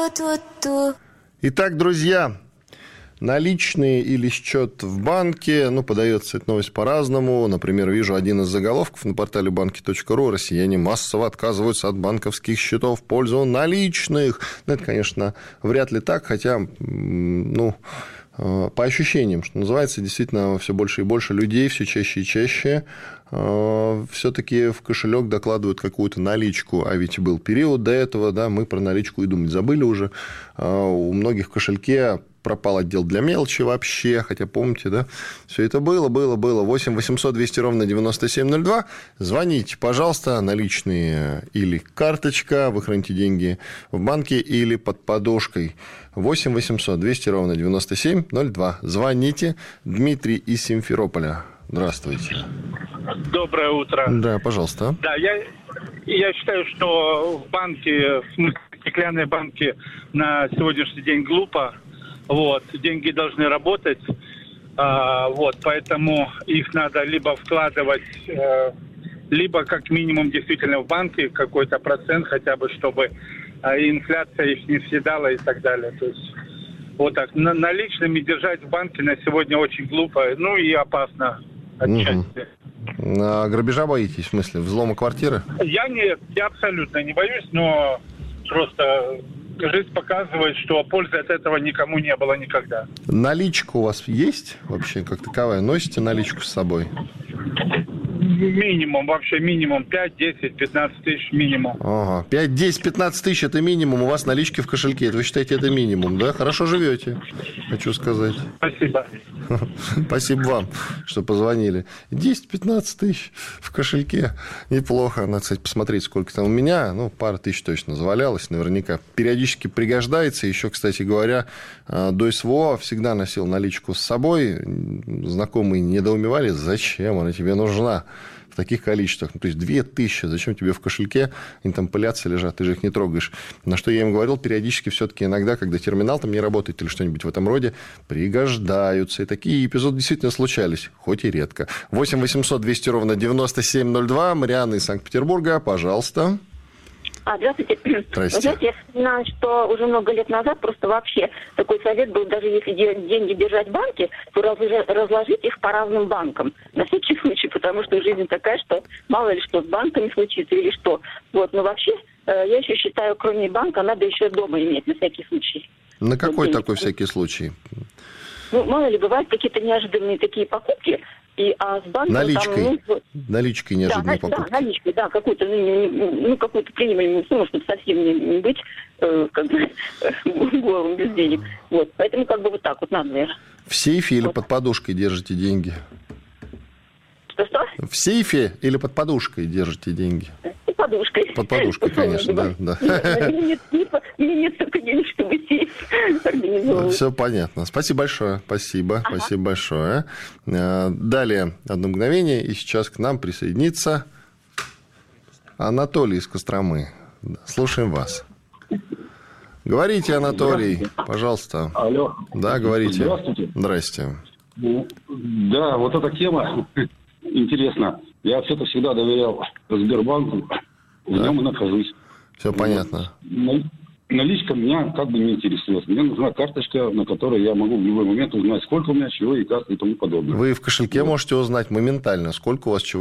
Итак, друзья, наличные или счет в банке, подается эта новость по-разному. Например, вижу один из заголовков на портале банки.ру: россияне массово отказываются от банковских счетов в пользу наличных. Это, конечно, вряд ли так, хотя, по ощущениям, что называется, действительно, все больше и больше людей, все чаще и чаще все-таки в кошелек докладывают какую-то наличку. А ведь был период до этого, да, мы про наличку и думать забыли уже. У многих в кошельке пропал отдел для мелочи вообще, хотя помните, да, все это было. 8 800 200 ровно 9702. Звоните, пожалуйста, наличные или карточка, вы храните деньги в банке или под подушкой. 8 800 200 ровно 9702. Звоните. Дмитрий из Симферополя. Здравствуйте. Доброе утро. Да, пожалуйста. Да, я считаю, что в банке, в смысле, стеклянные банки на сегодняшний день глупо. Деньги должны работать. Поэтому их надо либо вкладывать, либо как минимум действительно в банке какой-то процент хотя бы, чтобы инфляция их не съедала и так далее. То есть вот так. Наличными держать в банке на сегодня очень глупо, и опасно отчасти. А грабежа боитесь, в смысле, взлома квартиры? Я абсолютно не боюсь, но просто жизнь показывает, что пользы от этого никому не было никогда. Наличка у вас есть вообще как таковая? Носите наличку с собой? Минимум, вообще минимум 5, 10, 15 тысяч минимум. Ага, 5, 10, 15 тысяч – это минимум, у вас налички в кошельке. Это вы считаете, это минимум, да? Хорошо живете, хочу сказать. Спасибо. Спасибо вам, что позвонили. 10-15 тысяч в кошельке. Неплохо. Надо, кстати, посмотреть, сколько там у меня. Пара тысяч точно завалялось, наверняка. Периодически пригождается. Еще, кстати говоря, до СВО всегда носил наличку с собой. Знакомые недоумевали, зачем она тебе нужна в таких количествах. То есть 2000, зачем тебе в кошельке, они там пылятся, лежат, ты же их не трогаешь. На что я им говорил, периодически все-таки иногда, когда терминал там не работает или что-нибудь в этом роде, пригождаются. И такие эпизоды действительно случались, хоть и редко. 8 800 200 ровно 9702. Марианна из Санкт-Петербурга, пожалуйста. Здравствуйте. Здрасте. Вы знаете, я вспоминаю, что уже много лет назад просто вообще такой совет был, даже если деньги держать в банке, то разложить их по разным банкам. На всякий случай, потому что жизнь такая, что мало ли что с банками случится или что. Но вообще, я еще считаю, кроме банка, надо еще дома иметь на всякий случай. На какой такой всякий случай? Мало ли, бывают какие-то неожиданные такие покупки, а с банком наличкой. Там, наличкой неожиданные покупки. Да, наличкой, да, какую-то, какую-то приемлемую сумму, чтобы совсем не быть голым без денег. Поэтому вот так вот надо, наверное. В сейфе или под подушкой держите деньги? Что? В сейфе или под подушкой держите деньги? Под подушкой. Под подушкой, конечно, да. Нет только денег, чтобы сейф организовывать. Все понятно. Спасибо большое. Спасибо большое. Далее, одно мгновение, и сейчас к нам присоединится Анатолий из Костромы. Слушаем вас. Говорите, Анатолий, пожалуйста. Алло. Да, говорите. Здравствуйте. Здрасте. Да, вот эта тема интересна. Я все-таки всегда доверял Сбербанку, в нем и нахожусь. Все понятно. Наличка меня не интересует. Мне нужна карточка, на которой я могу в любой момент узнать, сколько у меня чего и как и тому подобное. Вы в кошельке можете узнать моментально, сколько у вас чего